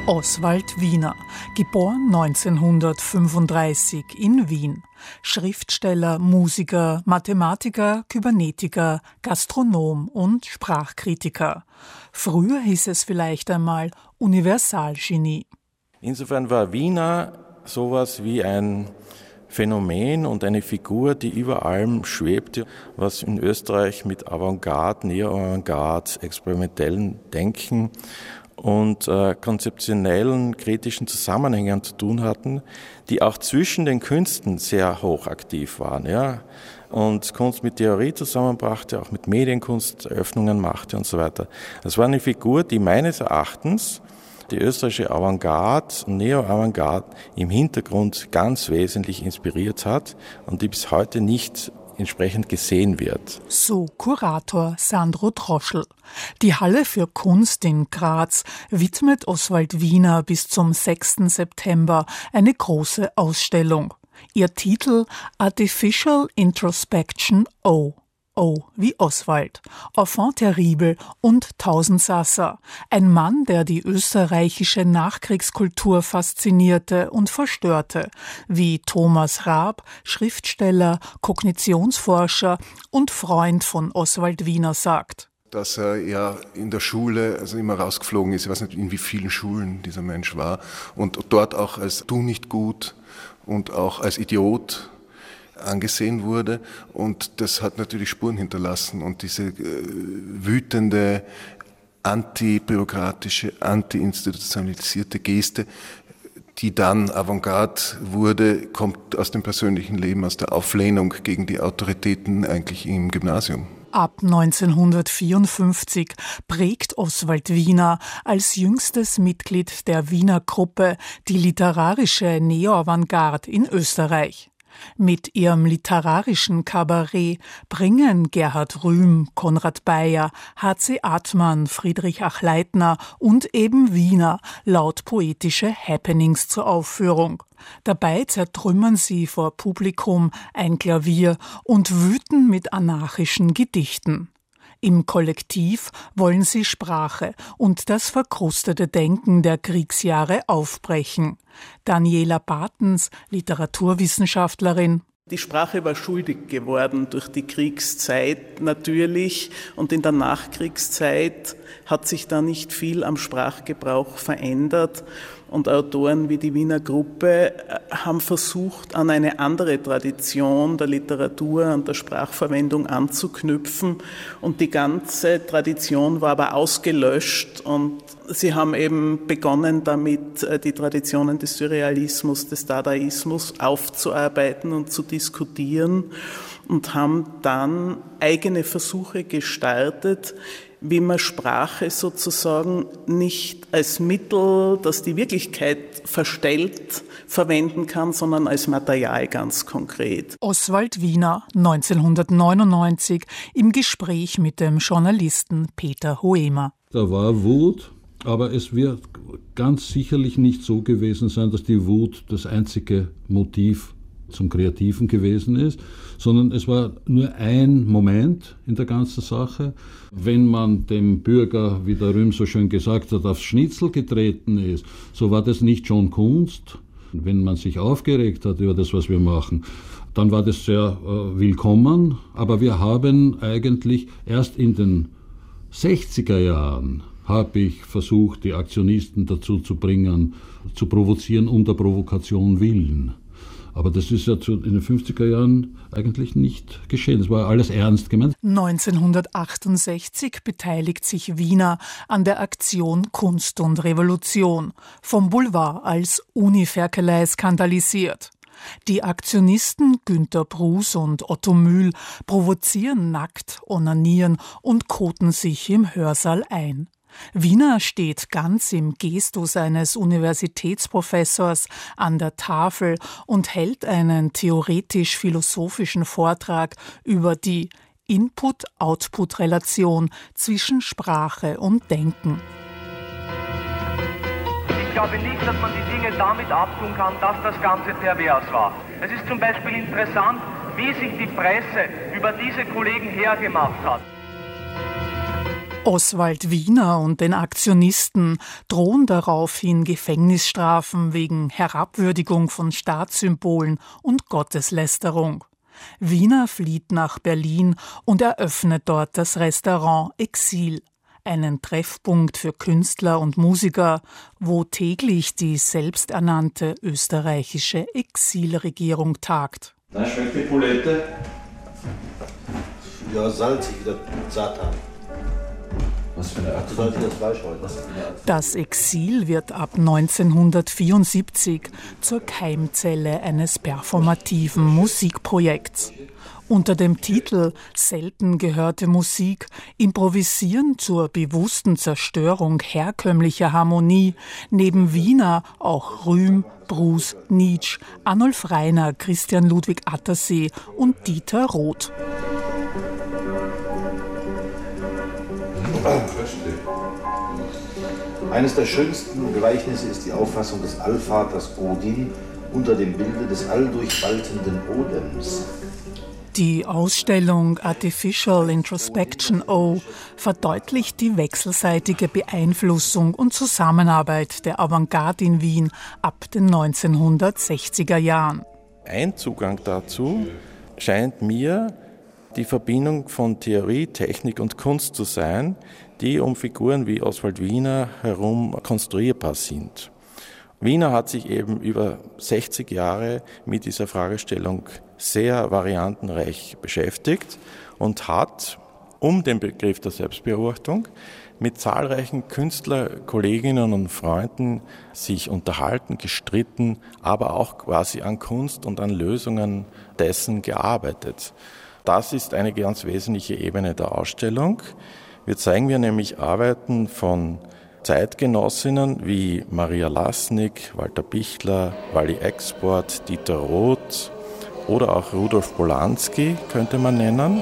Oswald Wiener, geboren 1935 in Wien. Schriftsteller, Musiker, Mathematiker, Kybernetiker, Gastronom und Sprachkritiker. Früher hieß es vielleicht einmal Universalgenie. Insofern war Wiener sowas wie ein Phänomen und eine Figur, die über allem schwebte, was in Österreich mit Avantgarde, Neo-Avantgarde, experimentellen Denken und konzeptionellen, kritischen Zusammenhängen zu tun hatten, die auch zwischen den Künsten sehr hochaktiv waren. Ja? Und Kunst mit Theorie zusammenbrachte, auch mit Medienkunst Öffnungen machte und so weiter. Das war eine Figur, die meines Erachtens die österreichische Avantgarde, Neo-Avantgarde im Hintergrund ganz wesentlich inspiriert hat und die bis heute nicht entsprechend gesehen wird. So Kurator Sandro Droschl. Die Halle für Kunst in Graz widmet Oswald Wiener bis zum 6. September eine große Ausstellung. Ihr Titel Artificial Introspection O. O wie Oswald, Enfant terrible und Tausendsasser. Ein Mann, der die österreichische Nachkriegskultur faszinierte und verstörte, wie Thomas Raab, Schriftsteller, Kognitionsforscher und Freund von Oswald Wiener sagt. Dass er ja in der Schule immer rausgeflogen ist, ich weiß nicht, in wie vielen Schulen dieser Mensch war, und dort auch als du nicht gut und auch als Idiot angesehen wurde, und das hat natürlich Spuren hinterlassen, und diese wütende, antibürokratische, anti-institutionalisierte Geste, die dann Avantgarde wurde, kommt aus dem persönlichen Leben, aus der Auflehnung gegen die Autoritäten eigentlich im Gymnasium. Ab 1954 prägt Oswald Wiener als jüngstes Mitglied der Wiener Gruppe die literarische Neo-Avantgarde in Österreich. Mit ihrem literarischen Kabarett bringen Gerhard Rühm, Konrad Beyer, H.C. Artmann, Friedrich Achleitner und eben Wiener laut poetische Happenings zur Aufführung. Dabei zertrümmern sie vor Publikum ein Klavier und wüten mit anarchischen Gedichten. Im Kollektiv wollen sie Sprache und das verkrustete Denken der Kriegsjahre aufbrechen. Daniela Bartens, Literaturwissenschaftlerin. Die Sprache war schuldig geworden durch die Kriegszeit natürlich, und in der Nachkriegszeit hat sich da nicht viel am Sprachgebrauch verändert. Und Autoren wie die Wiener Gruppe haben versucht, an eine andere Tradition der Literatur, an der Sprachverwendung anzuknüpfen. Und die ganze Tradition war aber ausgelöscht, und sie haben eben begonnen damit, die Traditionen des Surrealismus, des Dadaismus aufzuarbeiten und zu diskutieren, und haben dann eigene Versuche gestartet, wie man Sprache sozusagen nicht als Mittel, das die Wirklichkeit verstellt, verwenden kann, sondern als Material ganz konkret. Oswald Wiener, 1999, im Gespräch mit dem Journalisten Peter Hoemer. Da war Wut, aber es wird ganz sicherlich nicht so gewesen sein, dass die Wut das einzige Motiv zum Kreativen gewesen ist, sondern es war nur ein Moment in der ganzen Sache. Wenn man dem Bürger, wie der Rühm so schön gesagt hat, aufs Schnitzel getreten ist, so war das nicht schon Kunst. Wenn man sich aufgeregt hat über das, was wir machen, dann war das sehr willkommen. Aber wir haben eigentlich erst in den 60er Jahren habe ich versucht, die Aktionisten dazu zu bringen, zu provozieren um der Provokation willen. Aber das ist ja in den 50er Jahren eigentlich nicht geschehen. Es war alles ernst gemeint. 1968 beteiligt sich Wiener an der Aktion Kunst und Revolution, vom Boulevard als Uniferkelei skandalisiert. Die Aktionisten Günter Brus und Otto Mühl provozieren nackt, onanieren und koten sich im Hörsaal ein. Wiener steht ganz im Gestus eines Universitätsprofessors an der Tafel und hält einen theoretisch-philosophischen Vortrag über die Input-Output-Relation zwischen Sprache und Denken. Ich glaube nicht, dass man die Dinge damit abtun kann, dass das Ganze pervers war. Es ist zum Beispiel interessant, wie sich die Presse über diese Kollegen hergemacht hat. Oswald Wiener und den Aktionisten drohen daraufhin Gefängnisstrafen wegen Herabwürdigung von Staatssymbolen und Gotteslästerung. Wiener flieht nach Berlin und eröffnet dort das Restaurant Exil, einen Treffpunkt für Künstler und Musiker, wo täglich die selbsternannte österreichische Exilregierung tagt. Na, schmeckt die Bulette? Ja, salzig, wieder Satan. Was für eine Art von Fleisch heute? Das Exil wird ab 1974 zur Keimzelle eines performativen Musikprojekts. Unter dem Titel »Selten gehörte Musik« improvisieren zur bewussten Zerstörung herkömmlicher Harmonie neben Wiener auch Rühm, Bruce, Nietzsche, Arnulf Rainer, Christian Ludwig Attersee und Dieter Roth. Eines der schönsten Gleichnisse ist die Auffassung des Allvaters Odin unter dem Bilde des alldurchwaltenden Odems. Die Ausstellung Artificial Introspection O verdeutlicht die wechselseitige Beeinflussung und Zusammenarbeit der Avantgarde in Wien ab den 1960er Jahren. Ein Zugang dazu scheint mir die Verbindung von Theorie, Technik und Kunst zu sein, die um Figuren wie Oswald Wiener herum konstruierbar sind. Wiener hat sich eben über 60 Jahre mit dieser Fragestellung sehr variantenreich beschäftigt und hat, um den Begriff der Selbstbeobachtung, mit zahlreichen Künstlerkolleginnen und Freunden sich unterhalten, gestritten, aber auch quasi an Kunst und an Lösungen dessen gearbeitet. Das ist eine ganz wesentliche Ebene der Ausstellung. Wir zeigen nämlich Arbeiten von Zeitgenossinnen wie Maria Lasnik, Walter Pichler, Wally Export, Dieter Roth oder auch Rudolf Polanski könnte man nennen.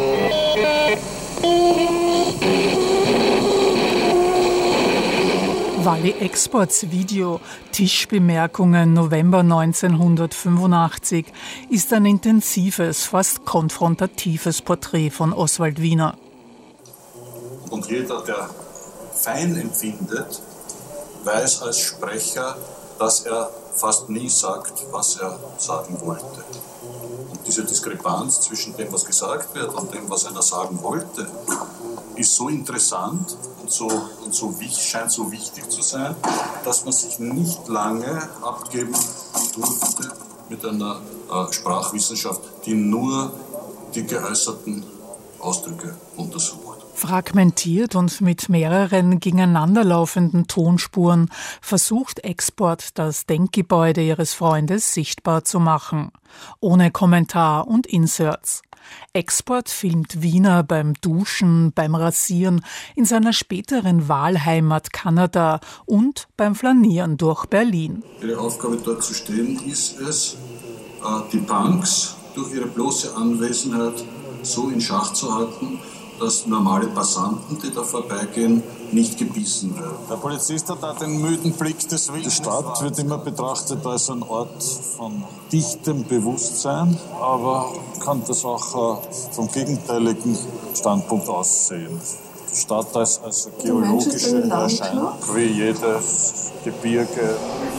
Wally Exports Video Tischbemerkungen November 1985 ist ein intensives, fast konfrontatives Porträt von Oswald Wiener. Und jeder, der fein empfindet, weiß als Sprecher, dass er fast nie sagt, was er sagen wollte. Und diese Diskrepanz zwischen dem, was gesagt wird und dem, was einer sagen wollte, ist so interessant und scheint so wichtig zu sein, dass man sich nicht lange abgeben durfte mit einer Sprachwissenschaft, die nur die geäußerten Ausdrücke untersucht. Fragmentiert und mit mehreren gegeneinanderlaufenden Tonspuren versucht Export, das Denkgebäude ihres Freundes sichtbar zu machen. Ohne Kommentar und Inserts. Export filmt Wiener beim Duschen, beim Rasieren, in seiner späteren Wahlheimat Kanada und beim Flanieren durch Berlin. Ihre Aufgabe dort zu stehen ist es, die Punks durch ihre bloße Anwesenheit so in Schach zu halten, dass normale Passanten, die da vorbeigehen, nicht gebissen werden. Der Polizist hat da den müden Blick des Willens. Die Stadt wird immer betrachtet als ein Ort von dichtem Bewusstsein, aber kann das auch vom gegenteiligen Standpunkt aus sehen. Die Stadt als geologische Erscheinung, wie jedes Gebirge.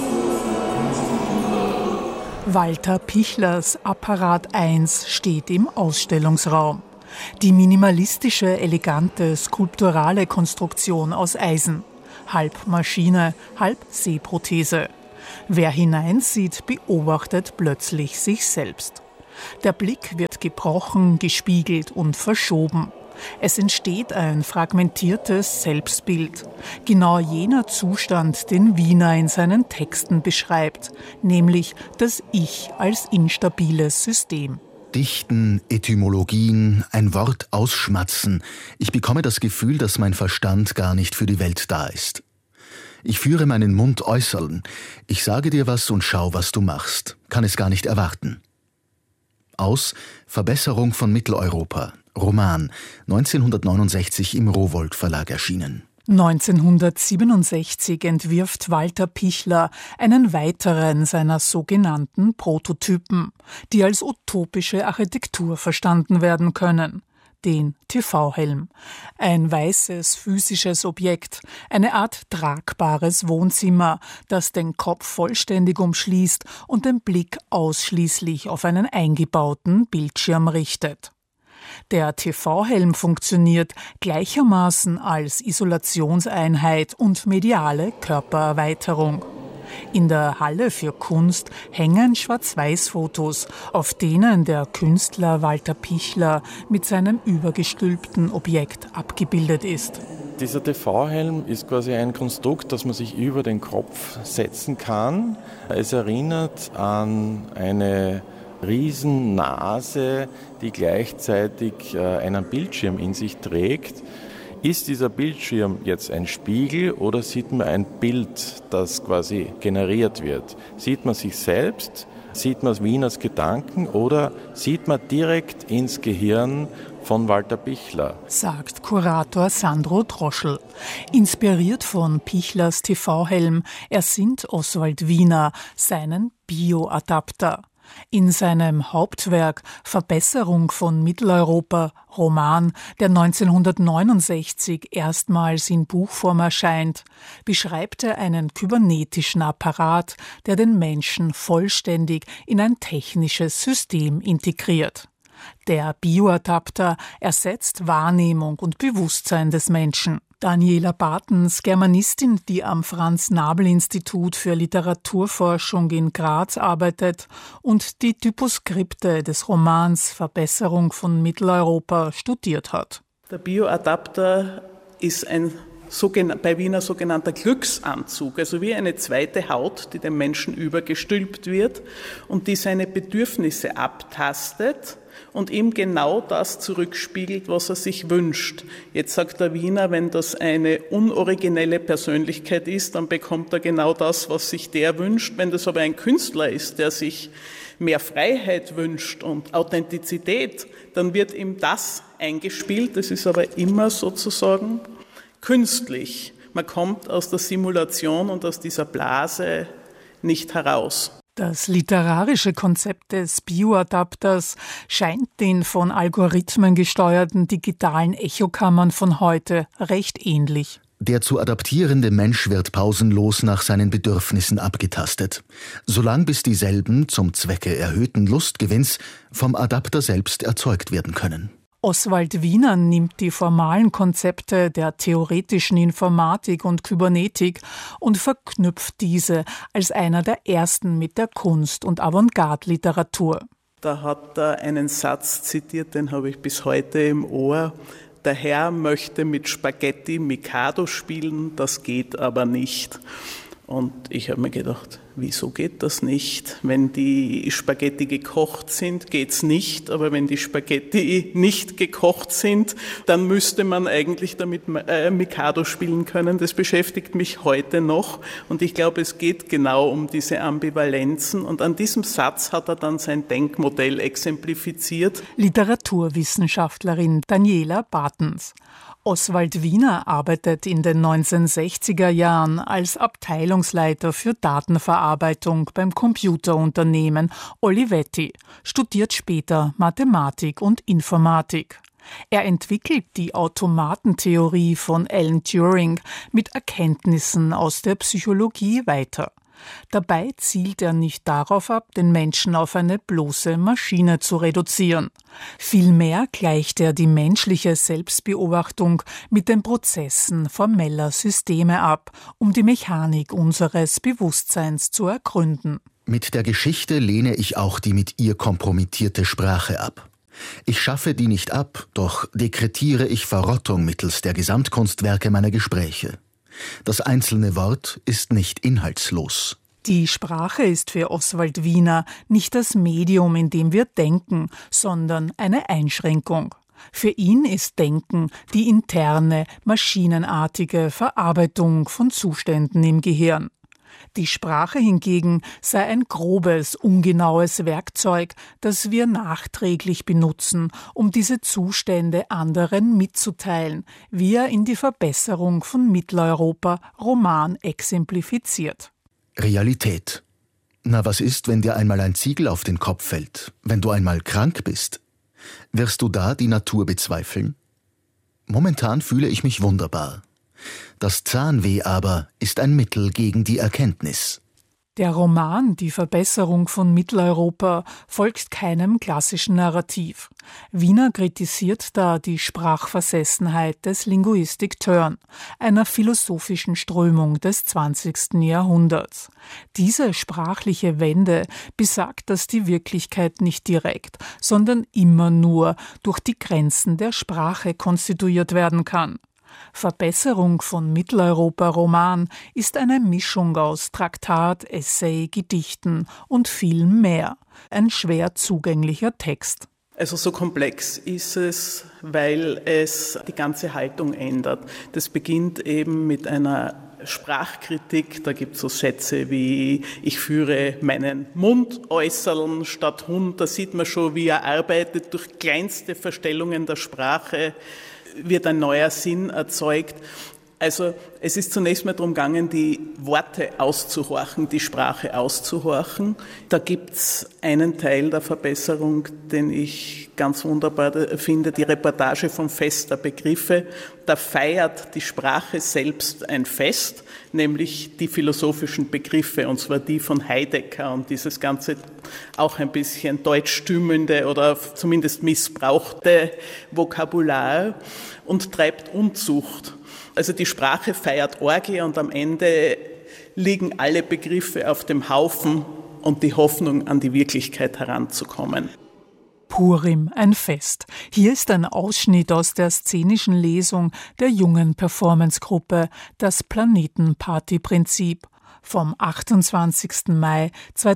Walter Pichlers Apparat 1 steht im Ausstellungsraum. Die minimalistische, elegante, skulpturale Konstruktion aus Eisen. Halb Maschine, halb Sehprothese. Wer hineinsieht, beobachtet plötzlich sich selbst. Der Blick wird gebrochen, gespiegelt und verschoben. Es entsteht ein fragmentiertes Selbstbild. Genau jener Zustand, den Wiener in seinen Texten beschreibt, nämlich das Ich als instabiles System. Dichten, Etymologien, ein Wort ausschmatzen. Ich bekomme das Gefühl, dass mein Verstand gar nicht für die Welt da ist. Ich führe meinen Mund äußern. Ich sage dir was und schau, was du machst. Kann es gar nicht erwarten. Aus Verbesserung von Mitteleuropa. Roman, 1969 im Rowohlt Verlag erschienen. 1967 entwirft Walter Pichler einen weiteren seiner sogenannten Prototypen, die als utopische Architektur verstanden werden können. den TV-Helm. Ein weißes physisches Objekt, eine Art tragbares Wohnzimmer, das den Kopf vollständig umschließt und den Blick ausschließlich auf einen eingebauten Bildschirm richtet. Der TV-Helm funktioniert gleichermaßen als Isolationseinheit und mediale Körpererweiterung. In der Halle für Kunst hängen Schwarz-Weiß-Fotos, auf denen der Künstler Walter Pichler mit seinem übergestülpten Objekt abgebildet ist. Dieser TV-Helm ist quasi ein Konstrukt, das man sich über den Kopf setzen kann. Es erinnert an eine Riesennase, die gleichzeitig einen Bildschirm in sich trägt. Ist dieser Bildschirm jetzt ein Spiegel oder sieht man ein Bild, das quasi generiert wird? Sieht man sich selbst? Sieht man Wieners Gedanken oder sieht man direkt ins Gehirn von Walter Pichler? Sagt Kurator Sandro Droschl. Inspiriert von Pichlers TV-Helm ersinnt Oswald Wiener seinen Bioadapter. In seinem Hauptwerk Verbesserung von Mitteleuropa, Roman, der 1969 erstmals in Buchform erscheint, beschreibt er einen kybernetischen Apparat, der den Menschen vollständig in ein technisches System integriert. Der Bioadapter ersetzt Wahrnehmung und Bewusstsein des Menschen. Daniela Bartens, Germanistin, die am Franz-Nabl-Institut für Literaturforschung in Graz arbeitet und die Typoskripte des Romans Verbesserung von Mitteleuropa studiert hat. Der Bioadapter ist ein bei Wiener sogenannter Glücksanzug, also wie eine zweite Haut, die dem Menschen übergestülpt wird und die seine Bedürfnisse abtastet und ihm genau das zurückspiegelt, was er sich wünscht. Jetzt sagt der Wiener, wenn das eine unoriginelle Persönlichkeit ist, dann bekommt er genau das, was sich der wünscht. Wenn das aber ein Künstler ist, der sich mehr Freiheit wünscht und Authentizität, dann wird ihm das eingespielt. Das ist aber immer sozusagen künstlich. Man kommt aus der Simulation und aus dieser Blase nicht heraus. Das literarische Konzept des Bioadapters scheint den von Algorithmen gesteuerten digitalen Echokammern von heute recht ähnlich. Der zu adaptierende Mensch wird pausenlos nach seinen Bedürfnissen abgetastet, solange bis dieselben zum Zwecke erhöhten Lustgewinns vom Adapter selbst erzeugt werden können. Oswald Wiener nimmt die formalen Konzepte der theoretischen Informatik und Kybernetik und verknüpft diese als einer der ersten mit der Kunst- und Avantgarde-Literatur. Da hat er einen Satz zitiert, den habe ich bis heute im Ohr. Der Herr möchte mit Spaghetti Mikado spielen, das geht aber nicht. Und ich habe mir gedacht, wieso geht das nicht? Wenn die Spaghetti gekocht sind, geht's nicht. Aber wenn die Spaghetti nicht gekocht sind, dann müsste man eigentlich damit Mikado spielen können. Das beschäftigt mich heute noch. Und ich glaube, es geht genau um diese Ambivalenzen. Und an diesem Satz hat er dann sein Denkmodell exemplifiziert. Literaturwissenschaftlerin Daniela Bartens. Oswald Wiener arbeitet in den 1960er Jahren als Abteilungsleiter für Datenverarbeitung beim Computerunternehmen Olivetti, studiert später Mathematik und Informatik. Er entwickelt die Automatentheorie von Alan Turing mit Erkenntnissen aus der Psychologie weiter. Dabei zielt er nicht darauf ab, den Menschen auf eine bloße Maschine zu reduzieren. Vielmehr gleicht er die menschliche Selbstbeobachtung mit den Prozessen formeller Systeme ab, um die Mechanik unseres Bewusstseins zu ergründen. Mit der Geschichte lehne ich auch die mit ihr kompromittierte Sprache ab. Ich schaffe die nicht ab, doch dekretiere ich Verrottung mittels der Gesamtkunstwerke meiner Gespräche. Das einzelne Wort ist nicht inhaltslos. Die Sprache ist für Oswald Wiener nicht das Medium, in dem wir denken, sondern eine Einschränkung. Für ihn ist Denken die interne, maschinenartige Verarbeitung von Zuständen im Gehirn. Die Sprache hingegen sei ein grobes, ungenaues Werkzeug, das wir nachträglich benutzen, um diese Zustände anderen mitzuteilen, wie er in die Verbesserung von Mitteleuropa Roman exemplifiziert. Realität. Na, was ist, wenn dir einmal ein Ziegel auf den Kopf fällt? Wenn du einmal krank bist? Wirst du da die Natur bezweifeln? Momentan fühle ich mich wunderbar. Das Zahnweh aber ist ein Mittel gegen die Erkenntnis. Der Roman »Die Verbesserung von Mitteleuropa« folgt keinem klassischen Narrativ. Wiener kritisiert da die Sprachversessenheit des Linguistic Turn, einer philosophischen Strömung des 20. Jahrhunderts. Diese sprachliche Wende besagt, dass die Wirklichkeit nicht direkt, sondern immer nur durch die Grenzen der Sprache konstituiert werden kann. Verbesserung von Mitteleuropa-Roman ist eine Mischung aus Traktat, Essay, Gedichten und viel mehr. Ein schwer zugänglicher Text. Also so komplex ist es, weil es die ganze Haltung ändert. Das beginnt eben mit einer Sprachkritik, da gibt es so Sätze wie ich führe meinen Mund äußern statt Hund, da sieht man schon, wie er arbeitet durch kleinste Verstellungen der Sprache, wird ein neuer Sinn erzeugt. Also es ist zunächst mal darum gegangen, die Worte auszuhorchen, die Sprache auszuhorchen. Da gibt es einen Teil der Verbesserung, den ich ganz wunderbar finde, die Reportage vom Fest der Begriffe. Da feiert die Sprache selbst ein Fest, nämlich die philosophischen Begriffe, und zwar die von Heidegger und dieses ganze auch ein bisschen deutschstümmelnde oder zumindest missbrauchte Vokabular und treibt Unzucht. Also die Sprache feiert Orgie und am Ende liegen alle Begriffe auf dem Haufen und die Hoffnung, an die Wirklichkeit heranzukommen. Purim, ein Fest. Hier ist ein Ausschnitt aus der szenischen Lesung der jungen Performancegruppe Das Planetenparty-Prinzip vom 28. Mai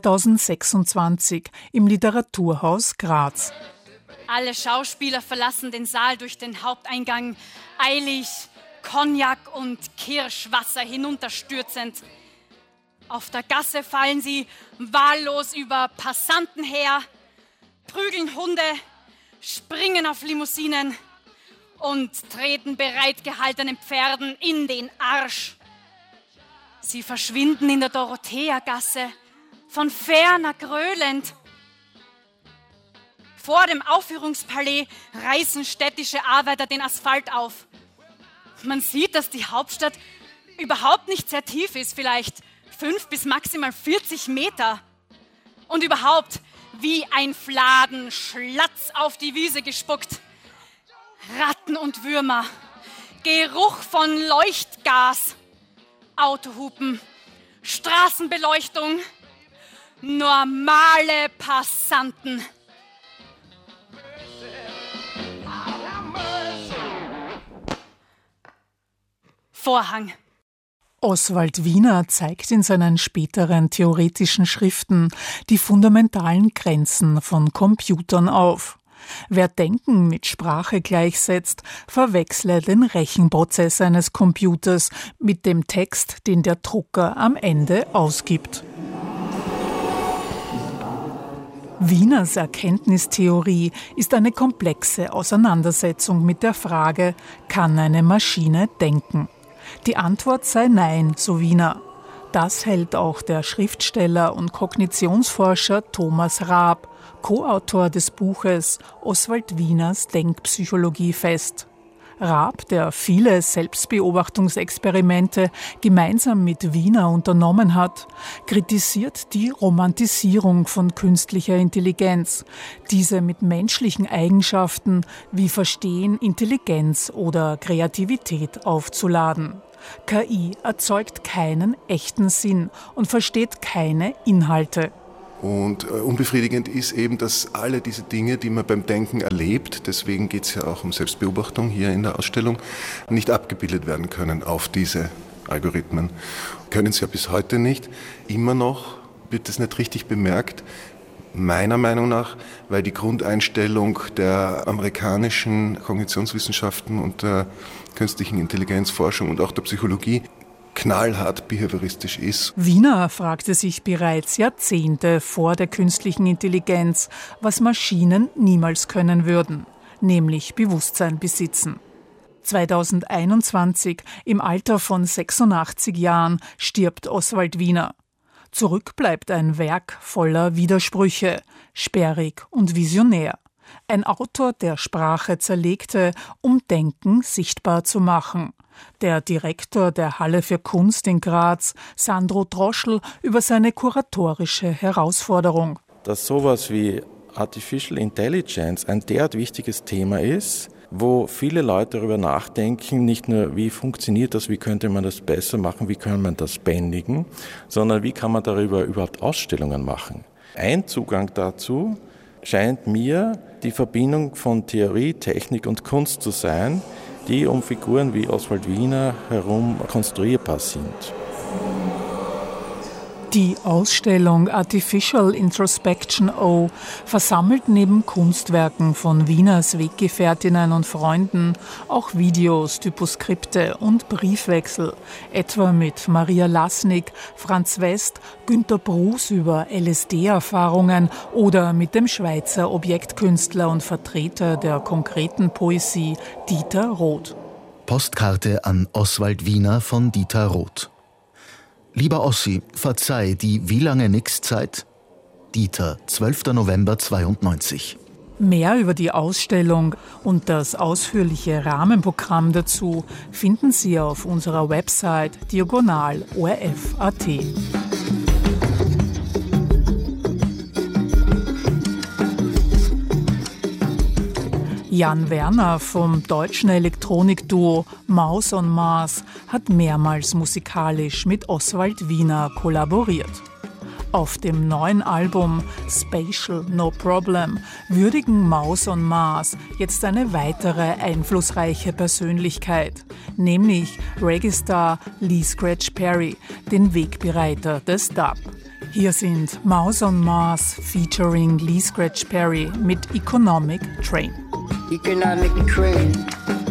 2026 im Literaturhaus Graz. Alle Schauspieler verlassen den Saal durch den Haupteingang eilig, Cognac und Kirschwasser hinunterstürzend. Auf der Gasse fallen sie wahllos über Passanten her, prügeln Hunde, springen auf Limousinen und treten bereitgehaltenen Pferden in den Arsch. Sie verschwinden in der Dorotheagasse, von ferner gröhlend. Vor dem Aufführungspalais reißen städtische Arbeiter den Asphalt auf. Man sieht, dass die Hauptstadt überhaupt nicht sehr tief ist, vielleicht 5 bis maximal 40 Meter. Und überhaupt wie ein Fladen Schlatz auf die Wiese gespuckt. Ratten und Würmer, Geruch von Leuchtgas, Autohupen, Straßenbeleuchtung, normale Passanten. Vorhang. Oswald Wiener zeigt in seinen späteren theoretischen Schriften die fundamentalen Grenzen von Computern auf. Wer Denken mit Sprache gleichsetzt, verwechsle den Rechenprozess eines Computers mit dem Text, den der Drucker am Ende ausgibt. Wieners Erkenntnistheorie ist eine komplexe Auseinandersetzung mit der Frage, kann eine Maschine denken? Die Antwort sei nein, so Wiener. Das hält auch der Schriftsteller und Kognitionsforscher Thomas Raab, Co-Autor des Buches Oswald Wieners Denkpsychologie fest. Raab, der viele Selbstbeobachtungsexperimente gemeinsam mit Wiener unternommen hat, kritisiert die Romantisierung von künstlicher Intelligenz, diese mit menschlichen Eigenschaften wie Verstehen, Intelligenz oder Kreativität aufzuladen. KI erzeugt keinen echten Sinn und versteht keine Inhalte. Und unbefriedigend ist eben, dass alle diese Dinge, die man beim Denken erlebt, deswegen geht es ja auch um Selbstbeobachtung hier in der Ausstellung, nicht abgebildet werden können auf diese Algorithmen. Können sie ja bis heute nicht. Immer noch wird das nicht richtig bemerkt, meiner Meinung nach, weil die Grundeinstellung der amerikanischen Kognitionswissenschaften und der künstlichen Intelligenzforschung und auch der Psychologie knallhart behavioristisch ist. Wiener fragte sich bereits Jahrzehnte vor der künstlichen Intelligenz, was Maschinen niemals können würden, nämlich Bewusstsein besitzen. 2021, im Alter von 86 Jahren, stirbt Oswald Wiener. Zurück bleibt ein Werk voller Widersprüche, sperrig und visionär. Ein Autor, der Sprache zerlegte, um Denken sichtbar zu machen. Der Direktor der Halle für Kunst in Graz, Sandro Droschl, über seine kuratorische Herausforderung. Dass sowas wie Artificial Intelligence ein derart wichtiges Thema ist, wo viele Leute darüber nachdenken, nicht nur wie funktioniert das, wie könnte man das besser machen, wie kann man das bändigen, sondern wie kann man darüber überhaupt Ausstellungen machen. Ein Zugang dazu scheint mir die Verbindung von Theorie, Technik und Kunst zu sein, die um Figuren wie Oswald Wiener herum konstruierbar sind. Die Ausstellung Artificial Introspection O versammelt neben Kunstwerken von Wieners Weggefährtinnen und Freunden auch Videos, Typoskripte und Briefwechsel, etwa mit Maria Lasnik, Franz West, Günter Bruß über LSD-Erfahrungen oder mit dem Schweizer Objektkünstler und Vertreter der konkreten Poesie Dieter Roth. Postkarte an Oswald Wiener von Dieter Roth. Lieber Ossi, verzeih die wie lange nix Zeit? Dieter, 12. November 92. Mehr über die Ausstellung und das ausführliche Rahmenprogramm dazu finden Sie auf unserer Website diagonal.orf.at. Jan Werner vom deutschen Elektronikduo Maus on Mars hat mehrmals musikalisch mit Oswald Wiener kollaboriert. Auf dem neuen Album Spatial No Problem würdigen Maus on Mars jetzt eine weitere einflussreiche Persönlichkeit, nämlich Reggae-Star Lee Scratch Perry, den Wegbereiter des Dub. Hier sind Maus on Mars featuring Lee Scratch Perry mit Economic Train. Economic Train.